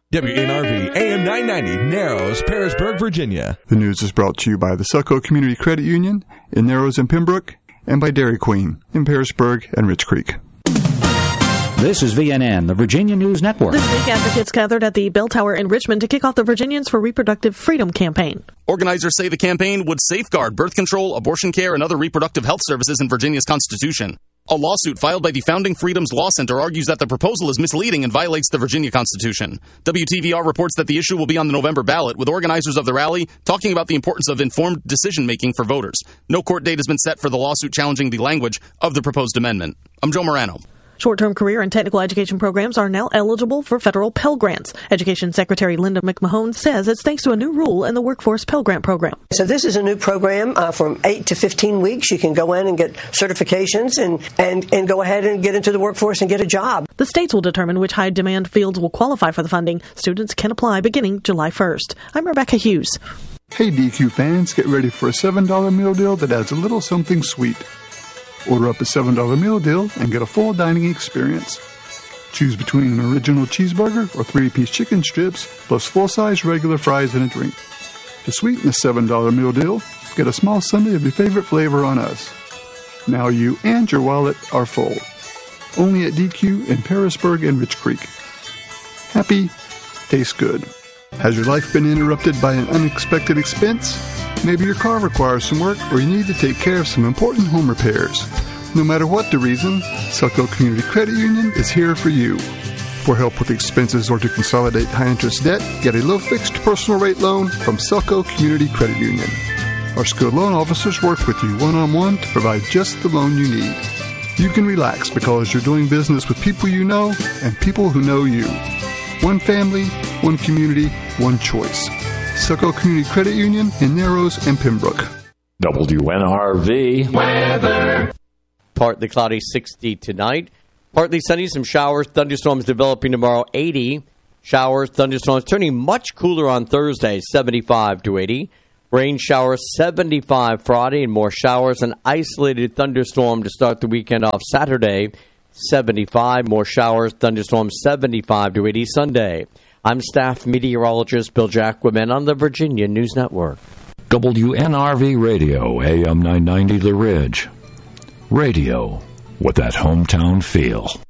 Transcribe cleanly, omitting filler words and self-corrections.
WNRV AM 990, Narrows, Parisburg, Virginia. The news is brought to you by the Succo Community Credit Union in Narrows and Pembroke, and by Dairy Queen in Parisburg and Rich Creek. This is VNN, the Virginia News Network. This week, advocates gathered at the Bell Tower in Richmond to kick off the Virginians for Reproductive Freedom campaign. Organizers say the campaign would safeguard birth control, abortion care, and other reproductive health services in Virginia's Constitution. A lawsuit filed by the Founding Freedoms Law Center argues that the proposal is misleading and violates the Virginia Constitution. WTVR reports that the issue will be on the November ballot, with organizers of the rally talking about the importance of informed decision-making for voters. No court date has been set for the lawsuit challenging the language of the proposed amendment. I'm Joe Morano. Short-term career and technical education programs are now eligible for federal Pell Grants. Education Secretary Linda McMahon says it's thanks to a new rule in the Workforce Pell Grant program. So this is a new program from 8 to 15 weeks. You can go in and get certifications and go ahead and get into the workforce and get a job. The states will determine which high-demand fields will qualify for the funding. Students can apply beginning July 1st. I'm Rebecca Hughes. Hey DQ fans, get ready for a $7 meal deal that adds a little something sweet. Order up a $7 meal deal and get a full dining experience. Choose between an original cheeseburger or 3-piece chicken strips, plus full-size regular fries and a drink. To sweeten the $7 meal deal, get a small sundae of your favorite flavor on us. Now you and your wallet are full. Only at DQ in Parisburg and Rich Creek. Happy, tastes good. Has your life been interrupted by an unexpected expense? Maybe your car requires some work, or you need to take care of some important home repairs. No matter what the reason, Succo Community Credit Union is here for you. For help with expenses or to consolidate high-interest debt, get a low-fixed personal rate loan from Succo Community Credit Union. Our skilled loan officers work with you one-on-one to provide just the loan you need. You can relax because you're doing business with people you know and people who know you. One family, one community, one choice. Succo Community Credit Union in Narrows and Pembroke. WNRV weather. Partly cloudy, 60 tonight. Partly sunny, some showers, thunderstorms developing tomorrow, 80. Showers, thunderstorms turning much cooler on Thursday, 75 to 80. Rain showers, 75 Friday, and more showers. An isolated thunderstorm to start the weekend off Saturday, 75. More showers, thunderstorms, 75 to 80 Sunday. I'm staff meteorologist Bill Jacquemin on the Virginia News Network. WNRV Radio, AM 990 The Ridge. Radio with that hometown feel.